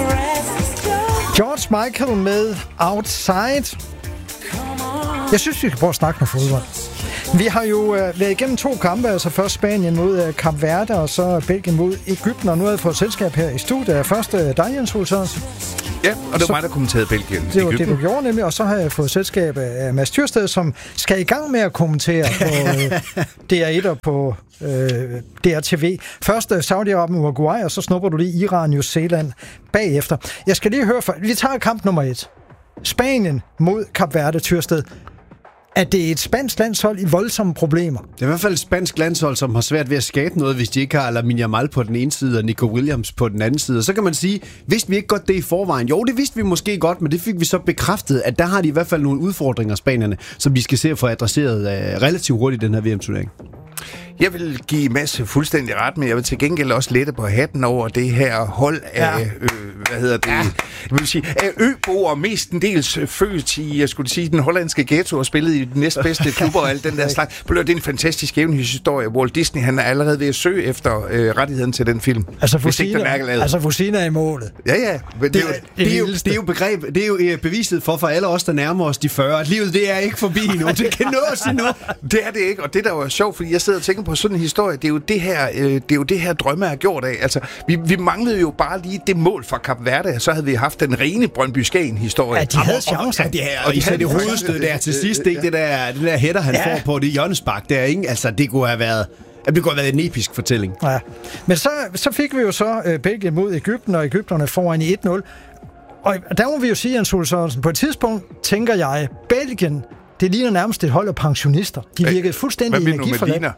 George Michael med Outside. Jeg synes, vi skal prøve at snakke med fodbold. Vi har jo været igennem 2 kampe, altså først Spanien mod Kap Verde, og så Belgien mod Egypten, og nu har jeg fået selskab her i studiet. Først dig, Jens Olsen. Ja, og det var mig, der kommenterede Belgien. Det var det, du gjorde nemlig, og så har jeg fået selskab af Mads Tyrsted, som skal i gang med at kommentere på DR1 og på DRTV. Først Saudi-Arabien, Uruguay, og så snupper du lige Iran, New Zealand bagefter. Jeg skal lige høre, vi tager kamp nummer 1. Spanien mod Kap Verde, Tyrsted. At det er et spansk landshold i voldsomme problemer. Det er i hvert fald et spansk landshold, som har svært ved at skabe noget, hvis de ikke har Lamine Yamal på den ene side og Nico Williams på den anden side. Og så kan man sige, vidste vi ikke godt det i forvejen? Jo, det vidste vi måske godt, men det fik vi så bekræftet, at der har de i hvert fald nogle udfordringer, spanierne, som de skal se at få adresseret relativt hurtigt i den her VM-turnering. Jeg vil give Mads fuldstændig ret, men jeg vil til gengæld også lette på hatten over det her hold af, jeg vil sige, af øboer, mestendels født i, jeg skulle sige, den hollandske ghetto og spillet i den næstbedste klubber og alt den der slags. Det er en fantastisk eventyrhistorie. Walt Disney, han er allerede ved at søge efter rettigheden til den film. Altså Fusina i målet. Ja. Det er jo begreb, det er jo beviset for alle os, der nærmer os de 40. At livet, det er ikke forbi endnu. Det kan nås endnu. Det er det ikke, og det der var sjovt, fordi jeg sidder og tænker på sådan en historie, det er jo det her drømme er gjort af. Altså, vi manglede jo bare lige det mål fra Kap Verde, så havde vi haft den rene Brøndby-Skagen-historie. Ja, de havde chancer. Og de havde det hovedstød der til sidst, ikke? Det der hætter, han får på det hjørnespark, der, ikke? Altså, det kunne have været en episk fortælling. Ja. Men så fik vi jo så Belgien mod Egypten, og Egypterne foran i 1-0. Og der må vi jo sige, Jens Olsen, på et tidspunkt tænker jeg, Belgien, det ligner nærmest et hold af pensionister. De virkede fuldstændig energiforladt.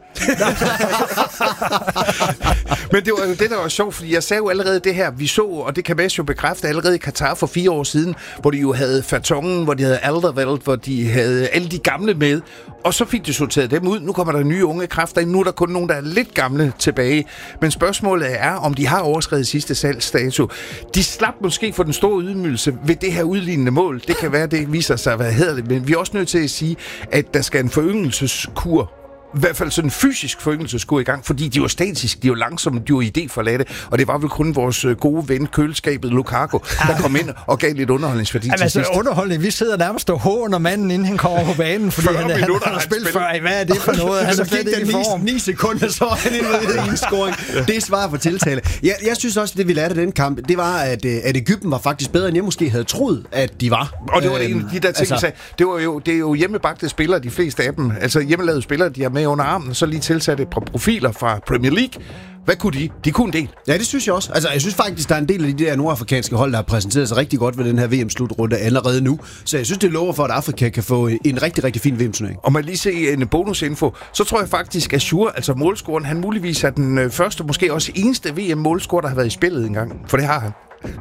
Men det var jo det, der var sjovt, fordi jeg sagde jo allerede det her, vi så, og det kan Mads jo bekræfte, allerede i Katar for 4 år siden, hvor de jo havde Vertonghen, hvor de havde Alderweireld, hvor de havde alle de gamle med, og så fik de sorteret dem ud. Nu kommer der nye unge kræfter ind. Nu er der kun nogen, der er lidt gamle tilbage. Men spørgsmålet er, om de har overskredet sidste salgsdato. De slap måske for den store ydmygelse ved det her udlignende mål. Det kan være, det viser sig at være hæderligt, men vi er også nødt til at sige, at der skal en foryngelseskur, i hvert fald sådan en fysisk foryngelseskur i gang, fordi de var statisk, de var langsomme, de var idéforladte, og det var vel kun vores gode ven, køleskabet Lukaku, der kom ind og gav lidt underholdningsværdi til sidst. Underholdning, vi sidder nærmest og håner manden, inden han kommer på banen, fordi han har spillet før. Hvad er det for noget? Han er slet ikke i form. 9 sekunder, så er han involveret i en scoring. Det er svar på tiltale. Jeg synes også, det vi lærte af den kamp, det var, at Egypten var faktisk bedre, end jeg måske havde troet, at de var. Og det var det en af de der ting, jeg sagde. Det er jo hjemmebagte spillere, de fleste af dem. Altså hjemmelavede spillere, de har med under armen, så lige tilsat et par profiler fra Premier League. Hvad kunne de? De kunne en del. Ja, det synes jeg også. Altså, jeg synes faktisk, der er en del af de der nordafrikanske hold, der har præsenteret sig rigtig godt ved den her VM-slutrunde allerede nu. Så jeg synes, det lover for, at Afrika kan få en rigtig, rigtig fin VM-turnering. Og man lige se en bonusinfo, så tror jeg faktisk, at Sjur, altså målscoren, han muligvis er den første, måske også eneste VM-målscorer, der har været i spillet engang. For det har han.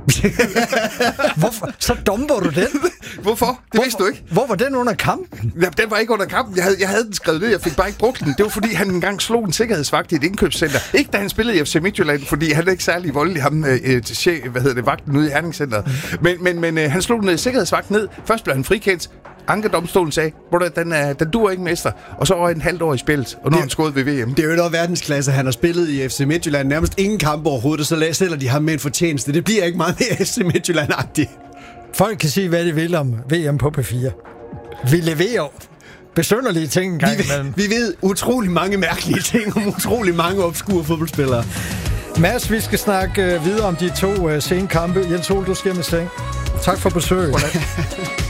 Hvorfor? Så dumper du den? Hvorfor? Det vidste du ikke. Hvor var den under kampen? Ja, den var ikke under kampen. Jeg havde den skrevet ned, jeg fik bare ikke brugt den. Det var fordi, han engang slog en sikkerhedsvagt i et indkøbscenter. Ikke da han spillede i FC Midtjylland, fordi han er ikke særlig voldelig, ham vagten ude i Herningscenteret. Men han slog den sikkerhedsvagt ned. Først blev han frikendt. Ankedomstolen sagde, den duer ikke, mester. Og så over et halvt år i spillet, og nu har han skåret ved VM. Det er jo noget verdensklasse. Han har spillet i FC Midtjylland nærmest ingen kamp overhovedet, og så sælger de ham med en fortjeneste. Det bliver ikke meget mere FC Midtjylland-agtigt. Folk kan sige, hvad de vil om VM på P4. Vi leverer besynderlige ting en gang imellem. Vi ved utrolig mange mærkelige ting om utrolig mange obskure fodboldspillere. Mads, vi skal snakke videre om de 2 senkampe. Jens Ole, du skal med seng. Tak for besøget.